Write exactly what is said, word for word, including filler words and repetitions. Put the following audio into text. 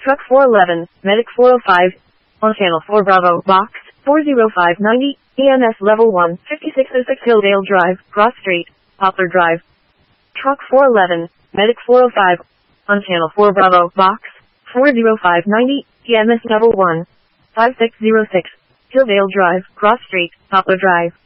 Truck four eleven, Medic four oh five, on Channel four Bravo, Box four oh five ninety, E M S Level one, fifty-six oh six Hilldale Drive, Cross Street, Poplar Drive. Truck four eleven, Medic four oh five, on Channel four Bravo, Box four oh five ninety, E M S Level one, five six oh six, Hilldale Drive, Cross Street, Poplar Drive.